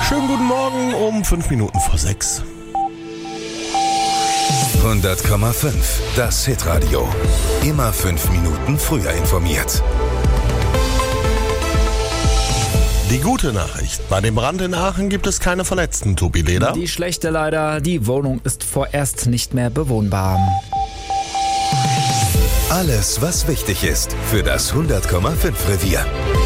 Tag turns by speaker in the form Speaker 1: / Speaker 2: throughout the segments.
Speaker 1: Schönen guten Morgen um 5 Minuten vor 6.
Speaker 2: 100,5. Das Hitradio. Immer 5 Minuten früher informiert.
Speaker 1: Die gute Nachricht: Bei dem Brand in Aachen gibt es keine Verletzten, Tobi Leder.
Speaker 3: Die schlechte leider: die Wohnung ist vorerst nicht mehr bewohnbar.
Speaker 2: Alles, was wichtig ist für das 100,5 Revier.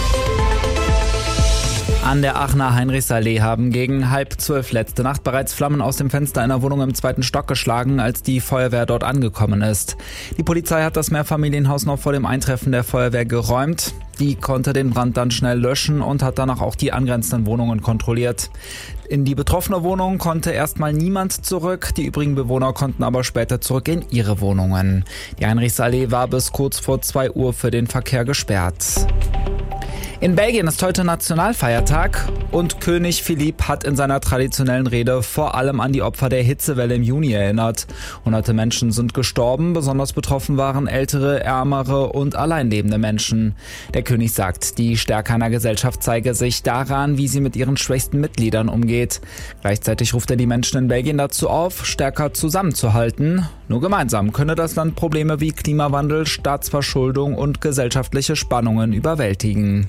Speaker 3: An der Aachener Heinrichsallee haben gegen 11:30 letzte Nacht bereits Flammen aus dem Fenster einer Wohnung im 2. Stock geschlagen, als die Feuerwehr dort angekommen ist. Die Polizei hat das Mehrfamilienhaus noch vor dem Eintreffen der Feuerwehr geräumt. Die konnte den Brand dann schnell löschen und hat danach auch die angrenzenden Wohnungen kontrolliert. In die betroffene Wohnung konnte erstmal niemand zurück, die übrigen Bewohner konnten aber später zurück in ihre Wohnungen. Die Heinrichsallee war bis kurz vor 2 Uhr für den Verkehr gesperrt. In Belgien ist heute Nationalfeiertag und König Philipp hat in seiner traditionellen Rede vor allem an die Opfer der Hitzewelle im Juni erinnert. Hunderte Menschen sind gestorben, besonders betroffen waren ältere, ärmere und alleinlebende Menschen. Der König sagt, die Stärke einer Gesellschaft zeige sich daran, wie sie mit ihren schwächsten Mitgliedern umgeht. Gleichzeitig ruft er die Menschen in Belgien dazu auf, stärker zusammenzuhalten. Nur gemeinsam könne das Land Probleme wie Klimawandel, Staatsverschuldung und gesellschaftliche Spannungen überwältigen.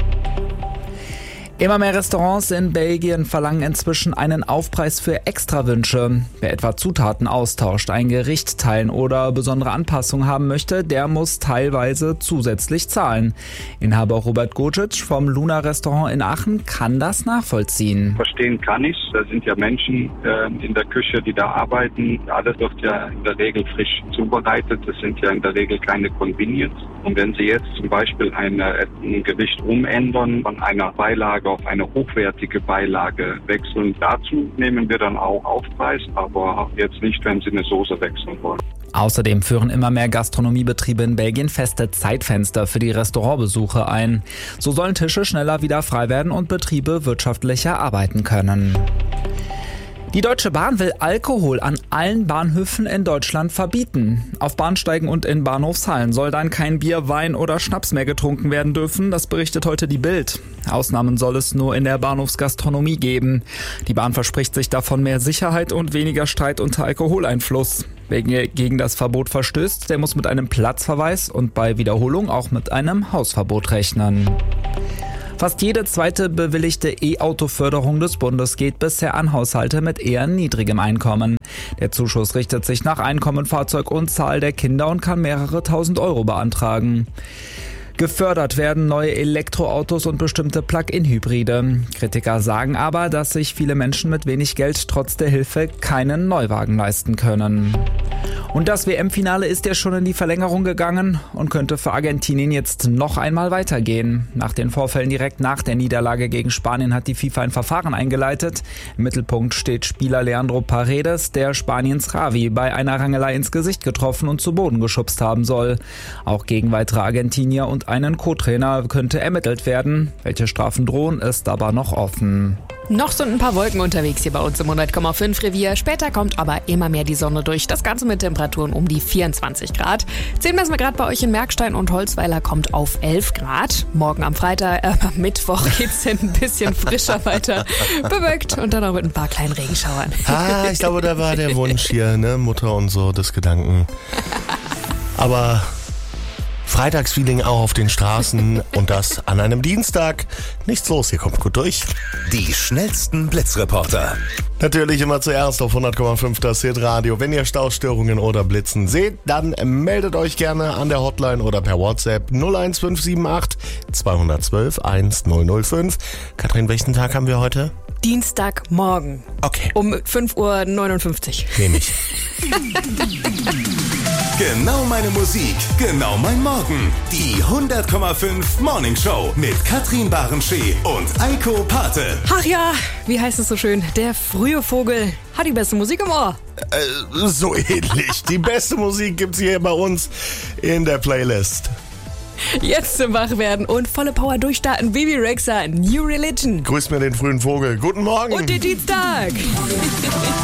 Speaker 3: Immer mehr Restaurants in Belgien verlangen inzwischen einen Aufpreis für Extrawünsche. Wer etwa Zutaten austauscht, ein Gericht teilen oder besondere Anpassungen haben möchte, der muss teilweise zusätzlich zahlen. Inhaber Robert Gocic vom Luna Restaurant in Aachen kann das nachvollziehen.
Speaker 4: Verstehen kann ich. Da sind ja Menschen in der Küche, die da arbeiten. Alles wird ja in der Regel frisch zubereitet. Das sind ja in der Regel keine Convenience. Und wenn Sie jetzt zum Beispiel ein Gewicht umändern, von einer Beilage auf eine hochwertige Beilage wechseln, dazu nehmen wir dann auch Aufpreis, aber jetzt nicht, wenn Sie eine Soße wechseln wollen.
Speaker 3: Außerdem führen immer mehr Gastronomiebetriebe in Belgien feste Zeitfenster für die Restaurantbesuche ein. So sollen Tische schneller wieder frei werden und Betriebe wirtschaftlicher arbeiten können. Die Deutsche Bahn will Alkohol an allen Bahnhöfen in Deutschland verbieten. Auf Bahnsteigen und in Bahnhofshallen soll dann kein Bier, Wein oder Schnaps mehr getrunken werden dürfen, das berichtet heute die Bild. Ausnahmen soll es nur in der Bahnhofsgastronomie geben. Die Bahn verspricht sich davon mehr Sicherheit und weniger Streit unter Alkoholeinfluss. Wer gegen das Verbot verstößt, der muss mit einem Platzverweis und bei Wiederholung auch mit einem Hausverbot rechnen. Fast jede zweite bewilligte E-Auto-Förderung des Bundes geht bisher an Haushalte mit eher niedrigem Einkommen. Der Zuschuss richtet sich nach Einkommen, Fahrzeug und Zahl der Kinder und kann mehrere tausend Euro beantragen. Gefördert werden neue Elektroautos und bestimmte Plug-in-Hybride. Kritiker sagen aber, dass sich viele Menschen mit wenig Geld trotz der Hilfe keinen Neuwagen leisten können. Und das WM-Finale ist ja schon in die Verlängerung gegangen und könnte für Argentinien jetzt noch einmal weitergehen. Nach den Vorfällen direkt nach der Niederlage gegen Spanien hat die FIFA ein Verfahren eingeleitet. Im Mittelpunkt steht Spieler Leandro Paredes, der Spaniens Xavi bei einer Rangelei ins Gesicht getroffen und zu Boden geschubst haben soll. Auch gegen weitere Argentinier und einen Co-Trainer könnte ermittelt werden. Welche Strafen drohen, ist aber noch offen.
Speaker 5: Noch sind ein paar Wolken unterwegs hier bei uns im 100,5 Revier. Später kommt aber immer mehr die Sonne durch. Das Ganze mit Temperaturen um die 24 Grad. 10 messen wir gerade bei euch in Merkstein und Holzweiler kommt auf 11 Grad. Morgen am Mittwoch geht's ein bisschen frischer weiter. Bewölkt und dann auch mit ein paar kleinen Regenschauern.
Speaker 1: Ich glaube, da war der Wunsch hier, ne? Mutter und so des Gedanken. Aber Freitagsfeeling auch auf den Straßen und das an einem Dienstag. Nichts los, hier kommt gut durch.
Speaker 2: Die schnellsten Blitzreporter.
Speaker 1: Natürlich immer zuerst auf 100,5 das Hitradio. Wenn ihr Staustörungen oder Blitzen seht, dann meldet euch gerne an der Hotline oder per WhatsApp 01578 212 1005. Katrin, welchen Tag haben wir heute?
Speaker 5: Dienstagmorgen.
Speaker 1: Okay.
Speaker 5: Um 5:59 Uhr.
Speaker 1: Nehme ich.
Speaker 2: Genau meine Musik, genau mein Morgen. Die 100,5 Morning Show mit Katrin Barenschee und Eiko Pate.
Speaker 5: Ach ja, wie heißt es so schön? Der frühe Vogel hat die beste Musik im Ohr.
Speaker 1: So ähnlich. Die beste Musik gibt's hier bei uns in der Playlist.
Speaker 5: Jetzt zum Wachwerden und volle Power durchstarten. Bibi Rexha, New Religion.
Speaker 1: Grüß mir den frühen Vogel. Guten Morgen.
Speaker 5: Und den Dienstag.